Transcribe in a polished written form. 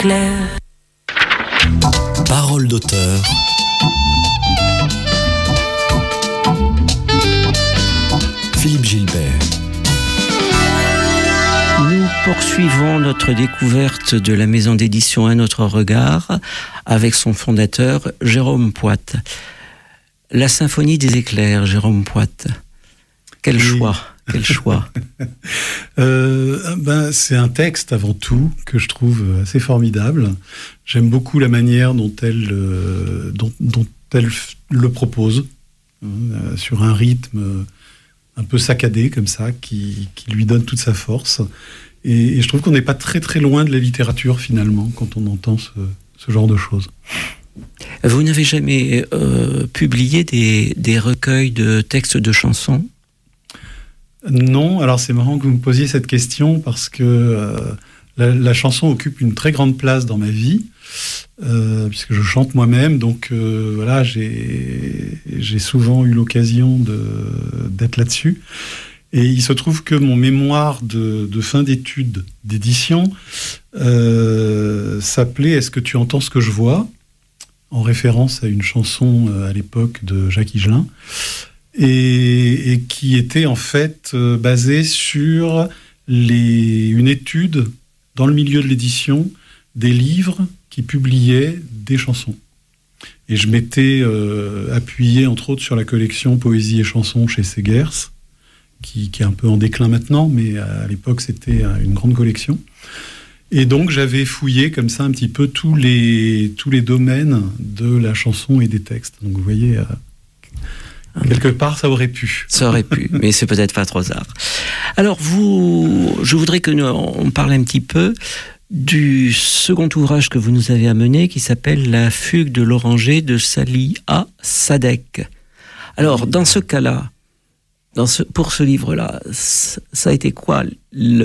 clairs. Parole d'auteur. Philippe Gilbert. Nous poursuivons notre découverte de la maison d'édition Un autre regard avec son fondateur Jérôme Poit. La symphonie des éclairs, Jérôme Poit. Quel choix. C'est un texte avant tout que je trouve assez formidable. J'aime beaucoup la manière dont elle le propose, sur un rythme un peu saccadé comme ça, qui lui donne toute sa force. Et je trouve qu'on n'est pas très très loin de la littérature finalement quand on entend ce genre de choses. Vous n'avez jamais publié des recueils de textes de chansons ? Non, alors c'est marrant que vous me posiez cette question parce que la chanson occupe une très grande place dans ma vie, puisque je chante moi-même, donc voilà, j'ai souvent eu l'occasion d'être là-dessus. Et il se trouve que mon mémoire de fin d'études d'édition s'appelait « Est-ce que tu entends ce que je vois ?», en référence à une chanson à l'époque de Jacques Higelin, et qui était en fait basée sur une étude dans le milieu de l'édition des livres qui publiaient des chansons. Et je m'étais appuyé entre autres sur la collection Poésie et chansons chez Segers, qui est un peu en déclin maintenant, mais à l'époque c'était une grande collection. Et donc j'avais fouillé comme ça un petit peu tous les domaines de la chanson et des textes. Donc vous voyez, quelque part ça aurait pu. Ça aurait pu, mais c'est peut-être pas trop tard. Alors je voudrais que on parle un petit peu du second ouvrage que vous nous avez amené, qui s'appelle La fugue de l'oranger de Saliha Sadek. Alors dans ce cas-là, pour ce livre-là, ça a été quoi